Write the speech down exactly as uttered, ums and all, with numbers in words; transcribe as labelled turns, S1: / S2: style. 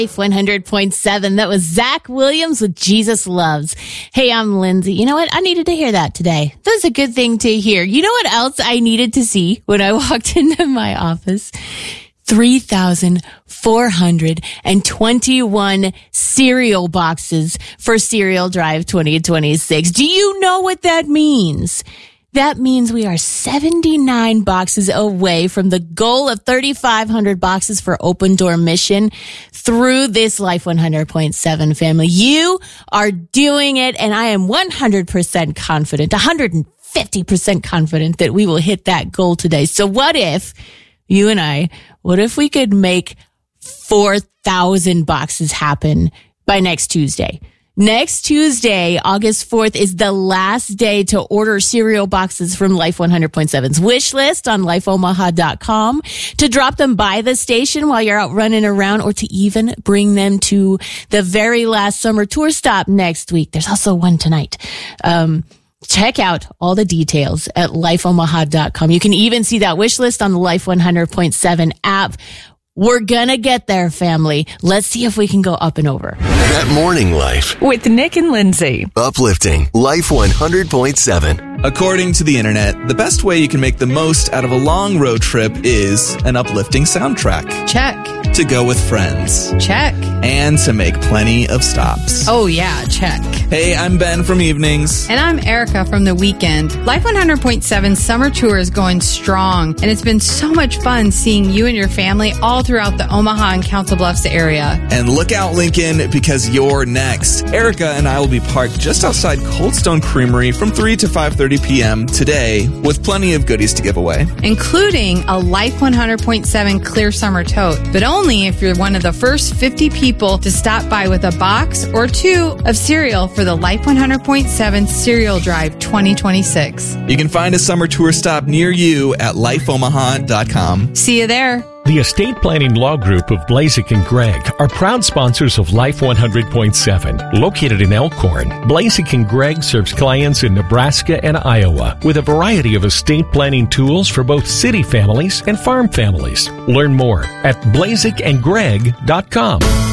S1: one hundred point seven. That was Zach Williams with Jesus Loves. Hey, I'm Lindsay. You know what? I needed to hear that today. That's a good thing to hear. You know what else I needed to see when I walked into my office? three thousand four hundred twenty-one cereal boxes for Cereal Drive twenty twenty-six. Do you know what that means? That means we are seventy-nine boxes away from the goal of thirty-five hundred boxes for Open Door Mission through this Life one hundred point seven family. You are doing it, and I am one hundred percent confident, one hundred fifty percent confident that we will hit that goal today. So what if you and I, what if we could make four thousand boxes happen by next Tuesday? Next Tuesday, August fourth, is the last day to order cereal boxes from Life one hundred point seven's wish list on life omaha dot com, to drop them by the station while you're out running around, or to even bring them to the very last summer tour stop next week. There's also one tonight. Um, check out all the details at life omaha dot com. You can even see that wish list on the Life one hundred point seven app. We're gonna get there, family. Let's see if we can go up and over.
S2: That Morning Life
S3: with Nick and Lindsay.
S2: Uplifting Life one hundred point seven.
S4: According to the internet, the best way you can make the most out of a long road trip is an uplifting soundtrack.
S5: Check.
S4: To go with friends.
S5: Check.
S4: And to make plenty of stops.
S5: Oh yeah, check.
S4: Hey, I'm Ben from Evenings.
S5: And I'm Erica from The Weekend. Life one hundred point seven summer tour is going strong, and it's been so much fun seeing you and your family all throughout the Omaha and Council Bluffs area.
S4: And look out, Lincoln, because you're next. Erica and I will be parked just outside Cold Stone Creamery from three to five thirty p.m. today, with plenty of goodies to give away,
S5: including a Life one hundred point seven clear summer tote, but only if you're one of the first fifty people to stop by with a box or two of cereal for the Life one hundred point seven Cereal Drive twenty twenty-six.
S4: You can find a summer tour stop near you at life omaha dot com.
S5: See you there.
S6: The Estate Planning Law Group of Blazik and Gregg are proud sponsors of Life one hundred point seven. Located in Elkhorn, Blazik and Gregg serves clients in Nebraska and Iowa with a variety of estate planning tools for both city families and farm families. Learn more at blazik and gregg dot com.